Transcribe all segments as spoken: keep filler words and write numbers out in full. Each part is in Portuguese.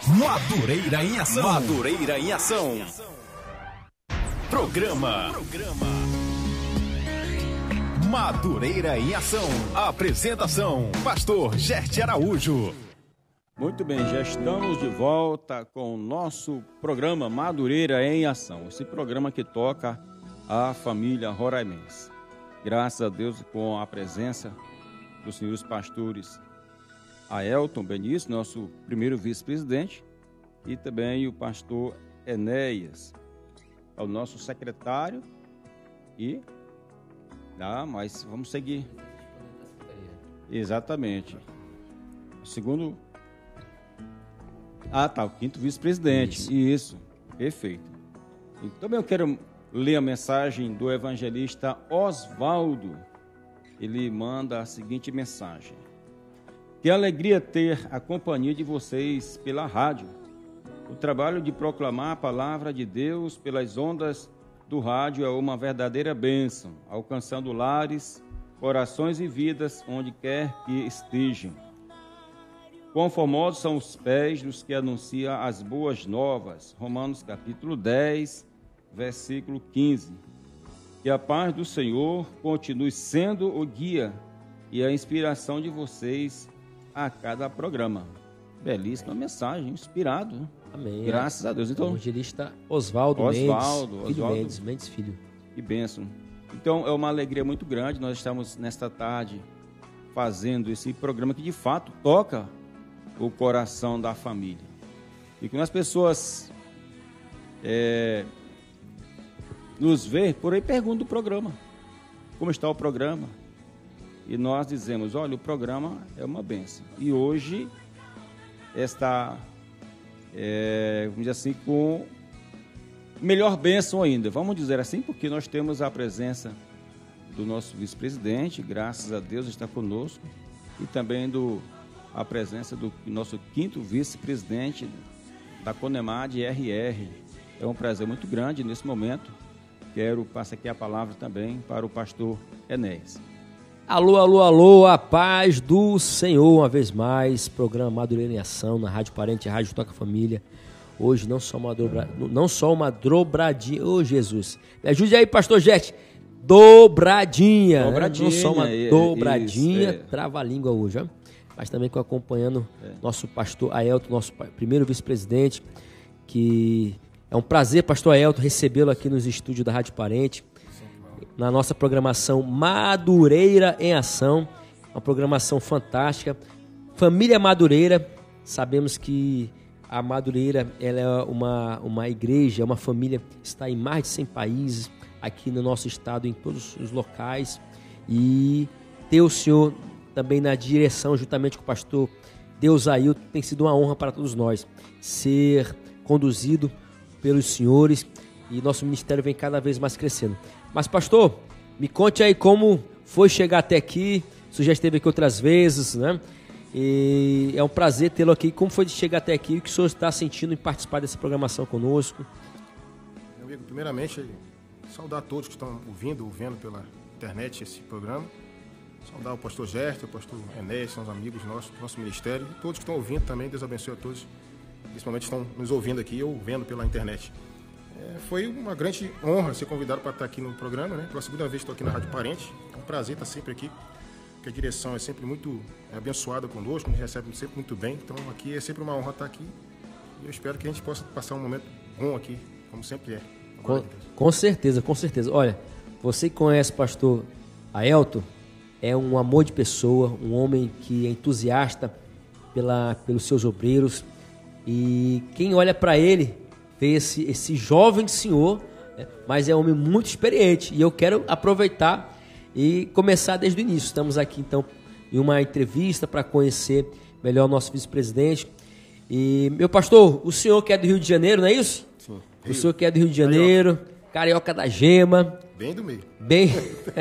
Madureira em Ação. Madureira em Ação. Programa. Programa. Madureira em Ação. Apresentação: Pastor Gerte Araújo. Muito bem, já estamos de volta com o nosso programa Madureira em Ação. Esse programa que toca a família roraimense. Graças a Deus, com a presença dos senhores pastores Aelton Benício, nosso primeiro vice-presidente, e também o pastor Enéas, é o nosso secretário. E, ah, mas vamos seguir. Exatamente. Segundo... Ah, tá, o quinto vice-presidente. Isso. Isso, perfeito. E também eu quero ler a mensagem do evangelista Oswaldo. Ele manda a seguinte mensagem: que alegria ter a companhia de vocês pela rádio. O trabalho de proclamar a palavra de Deus pelas ondas do rádio é uma verdadeira bênção, alcançando lares, corações e vidas onde quer que estejam. Quão formosos são os pés dos que anunciam as boas novas. Romanos capítulo dez, versículo quinze. Que a paz do Senhor continue sendo o guia e a inspiração de vocês a cada programa. Belíssima mensagem, inspirado. Né? Amém. Graças a Deus. Então, o evangelista Oswaldo Mendes, Oswaldo, filho Oswaldo. Mendes, Mendes filho. Que bênção. Então, é uma alegria muito grande. Nós estamos nesta tarde fazendo esse programa que de fato toca o coração da família. E quando as pessoas é, nos vê, por aí perguntam do programa. Como está o programa? E nós dizemos, olha, o programa é uma bênção. E hoje está, é, vamos dizer assim, com melhor bênção ainda. Vamos dizer assim, porque nós temos a presença do nosso vice-presidente, graças a Deus está conosco, e também do a presença do nosso quinto vice-presidente da Conemad R R. É um prazer muito grande nesse momento. Quero passar aqui a palavra também para o pastor Enéas. Alô, alô, alô, a paz do Senhor, uma vez mais, programa Madureira em Ação, na Rádio Parente, Rádio Toca Família. Hoje não só uma, dobra, não só uma dobradinha, ô oh, Jesus, me ajude aí, pastor Gerte, dobradinha, dobradinha, né? Não só uma dobradinha, isso, é. Trava a língua hoje, ó. Mas também com acompanhando é. nosso pastor Aelton, nosso primeiro vice-presidente, que é um prazer, pastor Aelton, recebê-lo aqui nos estúdios da Rádio Parente, na nossa programação Madureira em Ação, uma programação fantástica. Família Madureira, sabemos que a Madureira ela é uma, uma igreja, uma família que está em mais de cem países, aqui no nosso estado, em todos os locais, e ter o senhor também na direção, juntamente com o pastor Deus Ailton, tem sido uma honra para todos nós ser conduzido pelos senhores, e nosso ministério vem cada vez mais crescendo. Mas, pastor, me conte aí como foi chegar até aqui. O senhor já esteve aqui outras vezes, né? E é um prazer tê-lo aqui. Como foi de chegar até aqui? O que o senhor está sentindo em participar dessa programação conosco? Meu amigo, primeiramente, saudar a todos que estão ouvindo, ou vendo pela internet esse programa. Saudar o pastor Gerte, o pastor Enéas, são os amigos nossos, do nosso ministério. E todos que estão ouvindo também, Deus abençoe a todos. Principalmente estão nos ouvindo aqui ou vendo pela internet. É, foi uma grande honra ser convidado para estar aqui no programa, né? Pela segunda vez estou aqui na Rádio Parente. É um prazer estar sempre aqui, porque a direção é sempre muito abençoada conosco, nos recebe sempre muito bem. Então aqui é sempre uma honra estar aqui. E eu espero que a gente possa passar um momento bom aqui, como sempre é. Com, com certeza, com certeza. Olha, você que conhece o pastor Aelton, é um amor de pessoa, um homem que é entusiasta pela, pelos seus obreiros. E quem olha para ele, vê esse, esse jovem senhor, né, mas é um homem muito experiente. E eu quero aproveitar e começar desde o início. Estamos aqui, então, em uma entrevista para conhecer melhor o nosso vice-presidente. E, meu pastor, o senhor que é do Rio de Janeiro, não é isso? Sim. O senhor que é do Rio de Janeiro, carioca da gema. Bem do meio. Bem,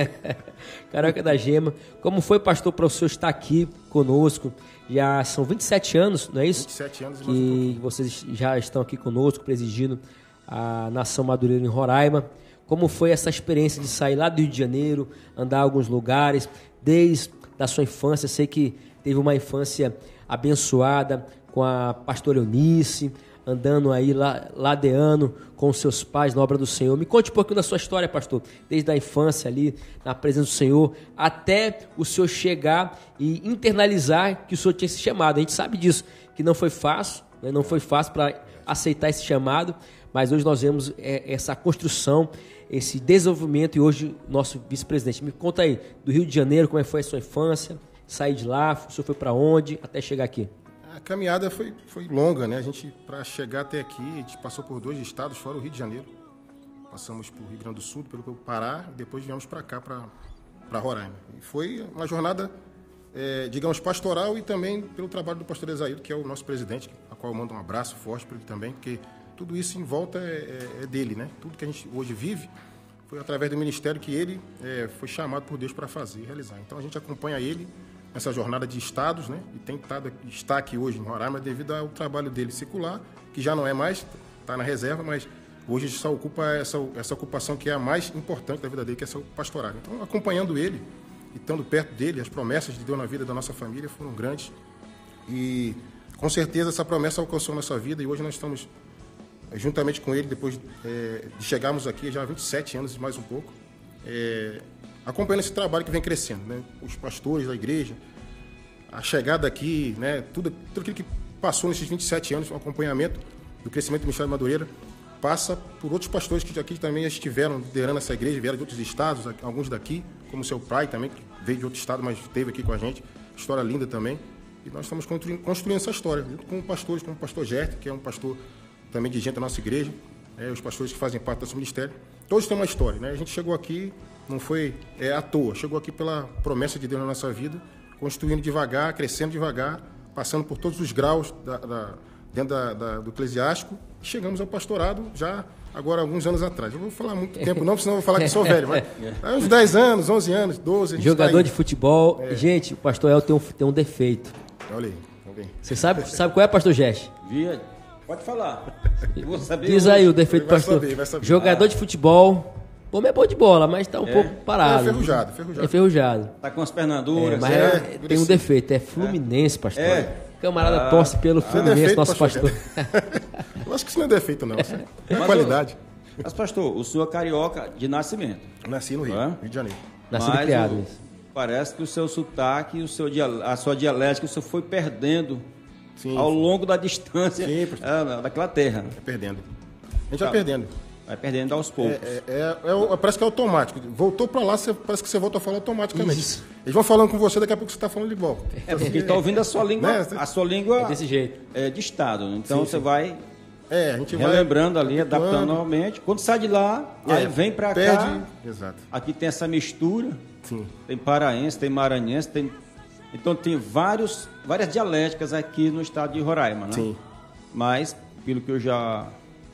carioca da gema. Como foi, pastor, para o senhor estar aqui conosco? Já são vinte e sete anos, não é isso? vinte e sete anos. Que um vocês já estão aqui conosco, presidindo a Nação Madureira em Roraima. Como foi essa experiência de sair lá do Rio de Janeiro, andar em alguns lugares, desde a sua infância? Sei que teve uma infância abençoada, com a pastora Eunice, andando aí lá, ladeando com os seus pais na obra do Senhor. Me conte um pouquinho da sua história, pastor, desde a infância ali, na presença do Senhor, até o senhor chegar e internalizar que o senhor tinha esse chamado. A gente sabe disso, que não foi fácil, né? Não foi fácil para aceitar esse chamado, mas hoje nós vemos é, essa construção, esse desenvolvimento, e hoje nosso vice-presidente. Me conta aí, do Rio de Janeiro, como é que foi a sua infância, sair de lá, o senhor foi para onde, até chegar aqui? A caminhada foi, foi longa, né? A gente, para chegar até aqui, a gente passou por dois estados, fora o Rio de Janeiro. Passamos por Rio Grande do Sul, pelo Pará, e depois viemos para cá, para Roraima. E foi uma jornada, é, digamos, pastoral, e também pelo trabalho do pastor Esaído, que é o nosso presidente, a qual eu mando um abraço forte para ele também, porque tudo isso em volta é, é, é dele, né? Tudo que a gente hoje vive foi através do ministério que ele é, foi chamado por Deus para fazer e realizar. Então a gente acompanha ele nessa jornada de estados, né? E tem tentado estar aqui hoje em Roraima devido ao trabalho dele secular, que já não é mais, está na reserva, mas hoje a gente só ocupa essa, essa ocupação que é a mais importante da vida dele, que é essa pastoral. Então, acompanhando ele e estando perto dele, as promessas de Deus na vida da nossa família foram grandes. E com certeza essa promessa alcançou a nossa vida, e hoje nós estamos juntamente com ele, depois é, de chegarmos aqui, já há vinte e sete anos e mais um pouco, é, acompanhando esse trabalho que vem crescendo, né? Os pastores da igreja, a chegada aqui, né? tudo, tudo aquilo que passou nesses vinte e sete anos, o acompanhamento do crescimento do Ministério de Madureira, passa por outros pastores que aqui também estiveram liderando essa igreja, vieram de outros estados, alguns daqui, como o seu pai também, que veio de outro estado, mas esteve aqui com a gente, história linda também, e nós estamos construindo, construindo essa história, junto com pastores, como o pastor Gert, que é um pastor também de gente da nossa igreja, é, os pastores que fazem parte do nosso ministério, todos têm uma história, né? A gente chegou aqui, não foi é, à toa, chegou aqui pela promessa de Deus na nossa vida, construindo devagar, crescendo devagar, passando por todos os graus da, da, dentro da, da, do eclesiástico, e chegamos ao pastorado já agora alguns anos atrás. Eu vou falar muito tempo não, senão eu vou falar que sou velho, mas há uns dez anos, onze anos, doze... Jogador tá de futebol. É. Gente, o pastor El tem um, tem um defeito. Olha aí, olha aí. Você sabe, sabe qual é, pastor Gest? Via, pode falar. Eu vou saber. Diz aí o defeito do pastor. Saber, vai saber. Jogador ah. de futebol... O homem é bom de bola, mas está um é. pouco parado. É enferrujado, enferrujado. É enferrujado. Está com as pernas duras. É, mas é, tem um defeito, é Fluminense, pastor. É. Camarada ah. torce pelo Fluminense, defeito, nosso pastor. pastor. Eu acho que isso não é defeito, não. Isso é mas, qualidade. Mas, pastor, o senhor é carioca de nascimento. Nasci no Rio, é? Rio de Janeiro. Nasci e criado. O, parece que o seu sotaque, o seu, a sua dialética, o senhor foi perdendo sim, ao sim. longo da distância sim, é, daquela terra. Vai perdendo. A gente vai perdendo. Vai perdendo aos poucos. É, é, é, é, parece que é automático. Voltou para lá, você, parece que você volta a falar automaticamente. Isso. Eles vão falando com você, daqui a pouco você está falando de volta. É porque está ouvindo a sua língua, né? A sua língua é desse jeito. É de estado. Então sim, você sim. vai é, a gente relembrando vai ali, adaptando novamente. Quando sai de lá, é, aí vem para cá. Exato. Aqui tem essa mistura. Sim. Tem paraense, tem maranhense, tem... Então tem vários, várias dialéticas aqui no estado de Roraima, né? Sim. Mas, pelo que eu já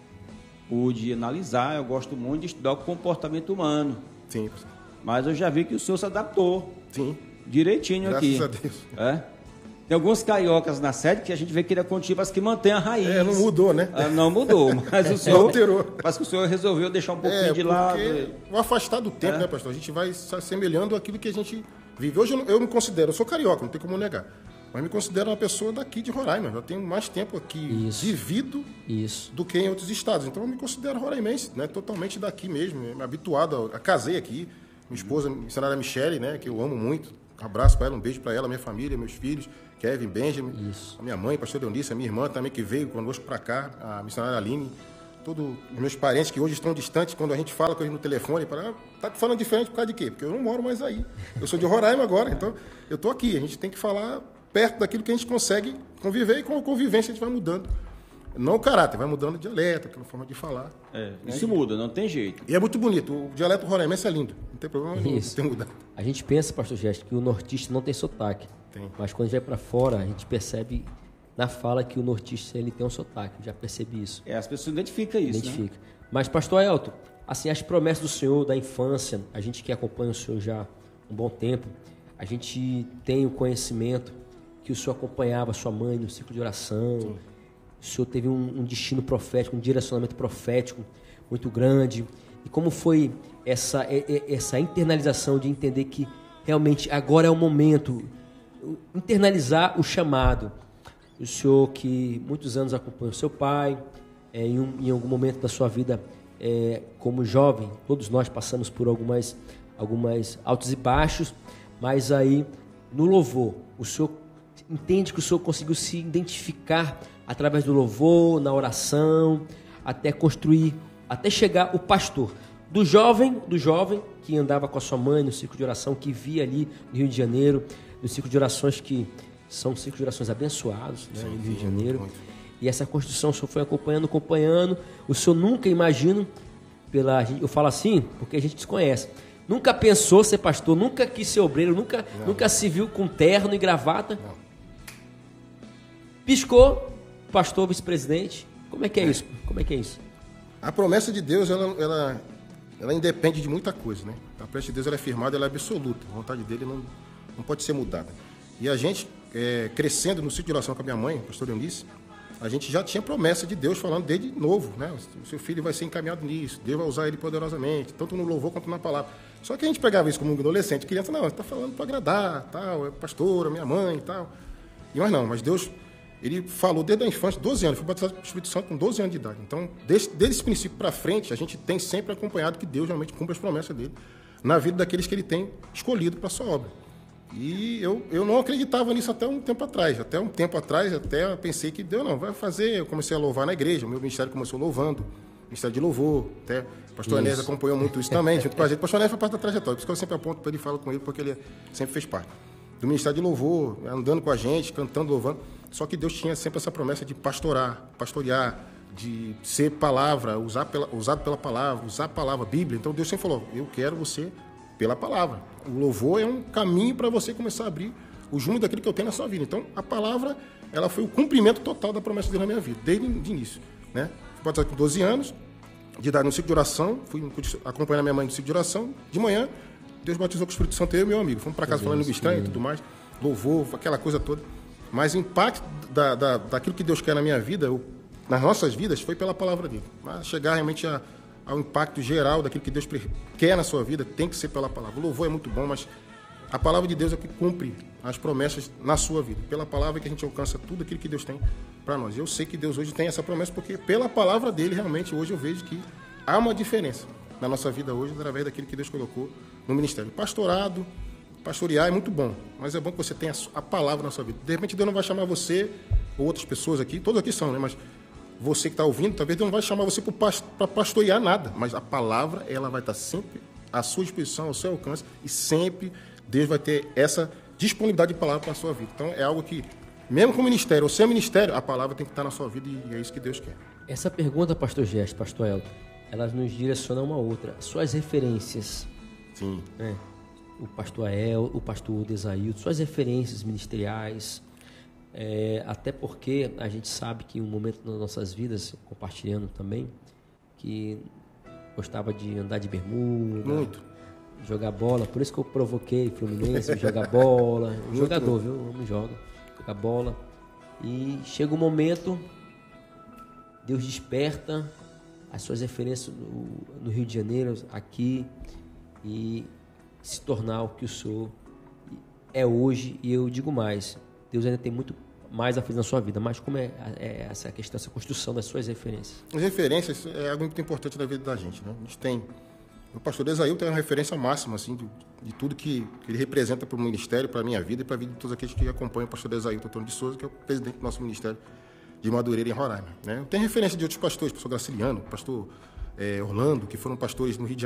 pude analisar, eu gosto muito de estudar o comportamento humano. Sim. Mas eu já vi que o senhor se adaptou. Sim. Direitinho Graças aqui. Graças a Deus. É? Tem alguns cariocas na sede que a gente vê que ele é contigo, mas que mantém a raiz. É, não mudou, né? Ah, não mudou, mas o senhor... Não alterou. Mas que o senhor resolveu deixar um pouquinho é, de lado. O afastar do tempo, é. né, pastor? A gente vai se assemelhando àquilo que a gente vive. Hoje eu, não, eu me considero, eu sou carioca, não tem como negar. Mas me considero uma pessoa daqui de Roraima. Já tenho mais tempo aqui Isso. vivido Isso. do que em outros estados. Então eu me considero roraimense, né? Totalmente daqui mesmo. Me habituado, a, a casei aqui. Minha esposa, missionária Michele, né? Que eu amo muito. Um abraço para ela, um beijo para ela, minha família, meus filhos, Kevin, Benjamin, Isso. a minha mãe, pastor Eunice, a minha irmã também que veio conosco para cá, a missionária Aline. Todos os meus parentes que hoje estão distantes, quando a gente fala com eles no telefone, para tá falando diferente por causa de quê? Porque eu não moro mais aí. Eu sou de Roraima agora, então eu estou aqui. A gente tem que falar perto daquilo que a gente consegue conviver, e com a convivência a gente vai mudando. Não o caráter, vai mudando o dialeto, aquela forma de falar. É, isso né? muda, não tem jeito. E é muito bonito. O dialeto roraimense é lindo. Não tem problema nenhum de ter mudado. A gente pensa, pastor Gesto, que o nortista não tem sotaque. Tem. Mas quando a gente vai para fora, a gente percebe na fala que o nortista ele tem um sotaque. Eu já percebi isso. É, as pessoas identificam isso, Identifica. Né? Mas, pastor Elton, assim, as promessas do senhor da infância, a gente que acompanha o senhor já há um bom tempo, a gente tem o conhecimento que o senhor acompanhava a sua mãe no ciclo de oração. Sim. O senhor teve um, um destino profético, um direcionamento profético muito grande. E como foi essa, essa internalização de entender que realmente agora é o momento, internalizar o chamado. o senhor que muitos anos acompanhou seu pai, é, em, um, em algum momento da sua vida, é, como jovem, todos nós passamos por algumas, algumas altos e baixos, mas aí no louvor, o senhor entende que o senhor conseguiu se identificar através do louvor, na oração, até construir, até chegar o pastor. Do jovem, do jovem que andava com a sua mãe no círculo de oração, que via ali no Rio de Janeiro, no círculo de orações que são círculos de orações abençoados, né, no Rio de Janeiro. Muito. E essa construção o senhor foi acompanhando, acompanhando. O senhor nunca imagina, pela, eu falo assim, porque a gente desconhece, nunca pensou ser pastor, nunca quis ser obreiro, nunca, nunca se viu com terno e gravata. Não. Piscou, pastor, vice-presidente. Como é que é, é isso? Como é que é isso? A promessa de Deus, ela, ela, ela independe de muita coisa, né? A promessa de Deus ela é firmada, ela é absoluta. A vontade dele não, não pode ser mudada. E a gente, é, crescendo no ciclo de oração com a minha mãe, a pastora Eunice, a gente já tinha promessa de Deus falando desde novo, né? O seu filho vai ser encaminhado nisso, Deus vai usar ele poderosamente, tanto no louvor quanto na palavra. Só que a gente pegava isso como um adolescente, criança, não, está falando para agradar, tal, é pastora, minha mãe e tal. E mas não, mas Deus, ele falou desde a infância, doze anos, foi batizado pelo Espírito Santo com doze anos de idade. Então, desde, desde esse princípio para frente, a gente tem sempre acompanhado que Deus realmente cumpre as promessas dele na vida daqueles que ele tem escolhido para a sua obra. E eu, eu não acreditava nisso até um tempo atrás. Até um tempo atrás, até pensei que Deus não vai fazer. Eu comecei a louvar na igreja, o meu ministério começou louvando, ministério de louvor. Até o pastor Anés acompanhou muito isso também, junto com a gente. O pastor Anés foi parte da trajetória, por isso que eu sempre aponto para ele e falo com ele, porque ele sempre fez parte do ministério de louvor, andando com a gente, cantando, louvando. Só que Deus tinha sempre essa promessa de pastorar, pastorear, de ser palavra, usar pela, usado pela palavra, usar a palavra, Bíblia. Então Deus sempre falou, eu quero você pela palavra. O louvor é um caminho para você começar a abrir o jume daquilo que eu tenho na sua vida. Então, a palavra, ela foi o cumprimento total da promessa de Deus na minha vida, desde o início, né? Fui batizado com doze anos, de idade no ciclo de oração, fui acompanhar minha mãe no ciclo de oração. De manhã, Deus batizou com o Espírito Santo, eu e meu amigo. Fomos para casa falando língua estranha e tudo mais, louvor, aquela coisa toda. Mas o impacto da, da, daquilo que Deus quer na minha vida, eu, nas nossas vidas, foi pela palavra dele. Mas chegar realmente a ao impacto geral daquilo que Deus quer na sua vida, tem que ser pela palavra. O louvor é muito bom, mas a palavra de Deus é que cumpre as promessas na sua vida. Pela palavra é que a gente alcança tudo aquilo que Deus tem para nós. Eu sei que Deus hoje tem essa promessa, porque pela palavra dele, realmente, hoje eu vejo que há uma diferença na nossa vida hoje, através daquilo que Deus colocou no ministério. Pastorado, pastorear é muito bom, mas é bom que você tenha a palavra na sua vida. De repente Deus não vai chamar você ou outras pessoas aqui, todos aqui são, né? Mas você que está ouvindo, talvez Deus não vai chamar você para pastorear nada, mas a palavra, ela vai estar sempre à sua disposição, ao seu alcance, e sempre Deus vai ter essa disponibilidade de palavra para a sua vida. Então, é algo que, mesmo com o ministério ou sem ministério, a palavra tem que estar na sua vida e é isso que Deus quer. Essa pergunta, pastor Gesto, pastor Elton, ela nos direciona a uma outra. Suas referências. Sim. Né? O pastor El, o pastor Desailton, suas referências ministeriais. É, até porque a gente sabe que um momento nas nossas vidas, compartilhando também, que gostava de andar de bermuda, muito, jogar bola, por isso que eu provoquei Fluminense, jogar bola, um jogador, viu? Não joga, jogar bola. E chega um momento, Deus desperta as suas referências no, no Rio de Janeiro, aqui, e se tornar o que o senhor é hoje. E eu digo mais, Deus ainda tem muito mais a fazer na sua vida, mas como é, é essa questão, essa construção das suas referências? As referências é algo muito importante na vida da gente, né? A gente tem, o pastor Desailton tem uma referência máxima, assim, de, de tudo que, que ele representa para o ministério, para a minha vida e para a vida de todos aqueles que acompanham o pastor Desailton Antônio de Souza, que é o presidente do nosso ministério de Madureira, em Roraima, né? Tem referência de outros pastores, pastor Graciliano, pastor é, Orlando, que foram pastores no Rio de Janeiro.